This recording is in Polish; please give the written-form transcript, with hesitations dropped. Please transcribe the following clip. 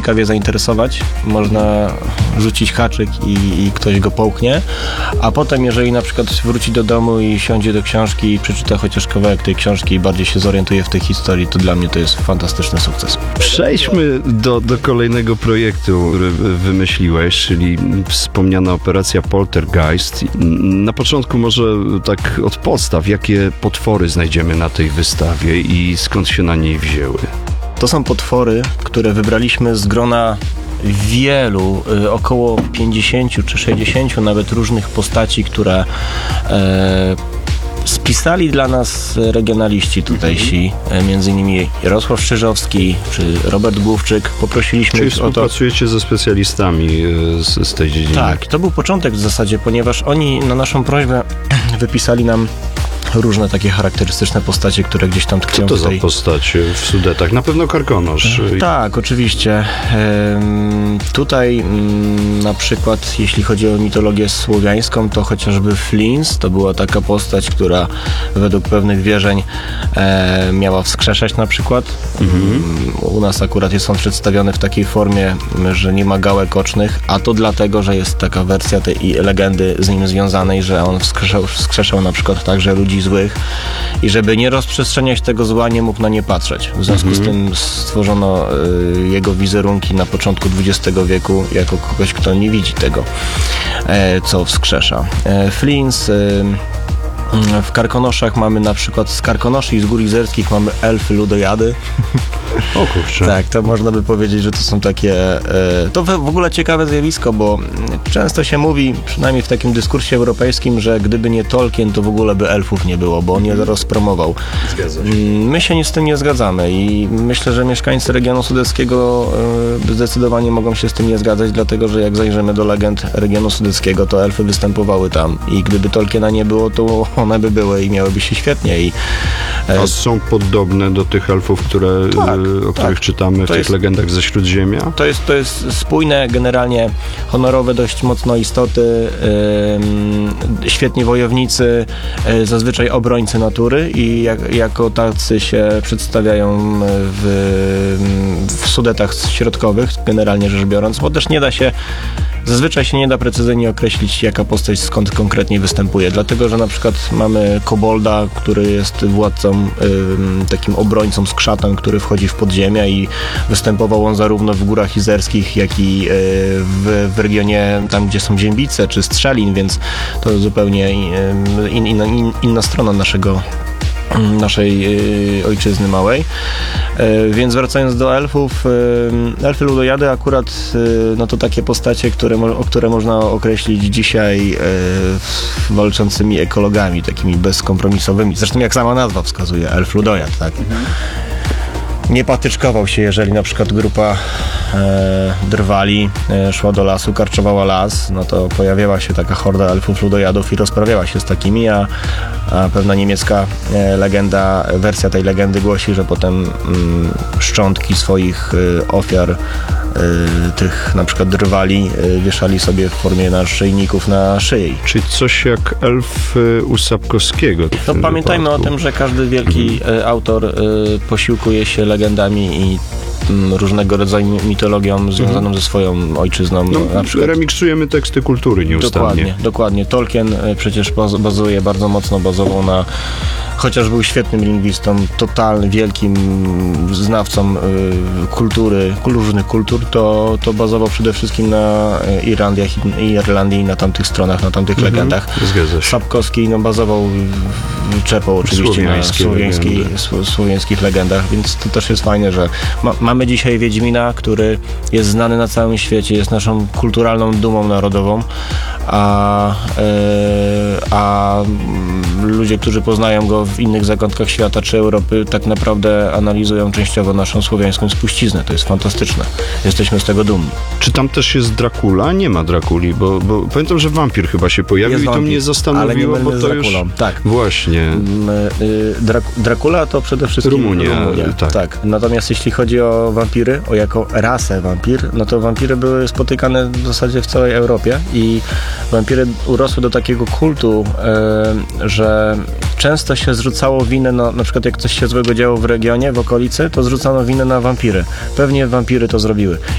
ciekawie zainteresować, można rzucić haczyk i ktoś go połknie, a potem jeżeli na przykład wróci do domu i siądzie do książki i przeczyta chociaż kawałek tej książki i bardziej się zorientuje w tej historii, to dla mnie to jest fantastyczny sukces. Przejdźmy do kolejnego projektu, który wymyśliłeś, czyli wspomniana operacja Poltergeist. Na początku może tak od podstaw, jakie potwory znajdziemy na tej wystawie i skąd się na niej wzięły? To są potwory, które wybraliśmy z grona wielu, około 50 czy 60 nawet różnych postaci, które spisali dla nas regionaliści tutejsi, między innymi Jarosław Szczyżowski czy Robert Główczyk. Poprosiliśmy Czyli ich o to. współpracujecie ze specjalistami z tej dziedziny. Tak, to był początek w zasadzie, ponieważ oni na naszą prośbę wypisali nam różne takie charakterystyczne postacie, które gdzieś tam tkwią Co to w tej... za postać w Sudetach? Na pewno Karkonosz. Tak, oczywiście. Tutaj na przykład jeśli chodzi o mitologię słowiańską, to chociażby Flins to była taka postać, która według pewnych wierzeń miała wskrzeszać na przykład. U nas akurat jest on przedstawiony w takiej formie, że nie ma gałek ocznych, a to dlatego, że jest taka wersja tej legendy z nim związanej, że on wskrzeszał na przykład także ludzi złych i żeby nie rozprzestrzeniać tego zła, nie mógł na nie patrzeć. W związku z tym stworzono jego wizerunki na początku XX wieku jako kogoś, kto nie widzi tego, co wskrzesza. Flins. W Karkonoszach mamy na przykład z Karkonoszy i z Gór Izerskich mamy elfy ludojady. O kurczę. Tak, to można by powiedzieć, że to są takie... To w ogóle ciekawe zjawisko, bo często się mówi, przynajmniej w takim dyskursie europejskim, że gdyby nie Tolkien, to w ogóle by elfów nie było, bo on je rozpromował. Zgadza się. My się z tym nie zgadzamy i myślę, że mieszkańcy regionu sudeckiego zdecydowanie mogą się z tym nie zgadzać, dlatego że jak zajrzymy do legend regionu sudeckiego, to elfy występowały tam i gdyby Tolkiena nie było, to one by były i miałyby się świetnie. A są podobne do tych elfów, o których czytamy w tych legendach ze Śródziemia? To jest spójne, generalnie honorowe dość mocno istoty, świetni wojownicy, zazwyczaj obrońcy natury i jako tacy się przedstawiają w Sudetach środkowych, generalnie rzecz biorąc, bo też zazwyczaj się nie da precyzyjnie określić, jaka postać skąd konkretnie występuje, dlatego, że na przykład mamy kobolda, który jest władcą, takim obrońcą skrzatan, który wchodzi w podziemia i występował on zarówno w Górach Izerskich, jak i w regionie tam, gdzie są Ziębice czy Strzelin, więc to zupełnie inna strona naszej ojczyzny małej. Więc wracając do elfów, elfy ludojady akurat no to takie postacie, które można określić dzisiaj walczącymi ekologami, takimi bezkompromisowymi. Zresztą jak sama nazwa wskazuje, elf ludojad, tak? Nie patyczkował się, jeżeli na przykład grupa drwali szła do lasu, karczowała las, no to pojawiała się taka horda elfów ludojadów i rozprawiała się z takimi, a pewna niemiecka wersja tej legendy głosi, że potem szczątki swoich ofiar tych na przykład drwali wieszali sobie w formie naszyjników na szyi. Czyli coś jak elf u Sapkowskiego. To pamiętajmy o tym, że każdy wielki autor posiłkuje się legendami i różnego rodzaju mitologią związaną ze swoją ojczyzną. Na przykład. Remiksujemy teksty kultury nieustannie. Dokładnie. Tolkien przecież bardzo mocno bazował na, chociaż był świetnym lingwistą, totalnym, wielkim znawcą kultury, różnych kultur, to bazował przede wszystkim na Irlandii i na tamtych stronach, na tamtych legendach. Zgadza się. Sapkowski czerpał oczywiście na słowiańskich legendach, więc to też jest fajne, że mamy dzisiaj Wiedźmina, który jest znany na całym świecie, jest naszą kulturalną dumą narodową, a ludzie, którzy poznają go w innych zakątkach świata czy Europy, tak naprawdę analizują częściowo naszą słowiańską spuściznę. To jest fantastyczne. Jesteśmy z tego dumni. Czy tam też jest Dracula? Nie ma Drakuli, bo pamiętam, że wampir chyba się pojawił i to mnie zastanowiło, bo to już... Tak. Właśnie. Dracula to przede wszystkim Rumunia. Tak. Natomiast jeśli chodzi o wampiry, jako rasę wampir, no to wampiry były spotykane w zasadzie w całej Europie i wampiry urosły do takiego kultu, że często się zrzucało winę, na przykład jak coś się złego działo w regionie, w okolicy, to zrzucano winę na wampiry. Pewnie wampiry to zrobiły.